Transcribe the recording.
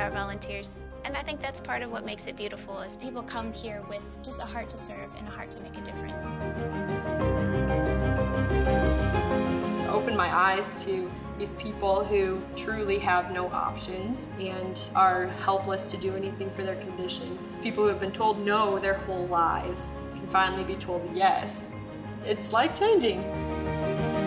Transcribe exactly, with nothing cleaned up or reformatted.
our volunteers. And I think that's part of what makes it beautiful, is people come here with just a heart to serve and a heart to make a difference. To open my eyes to these people who truly have no options and are helpless to do anything for their condition. People who have been told no their whole lives can finally be told yes. It's life-changing.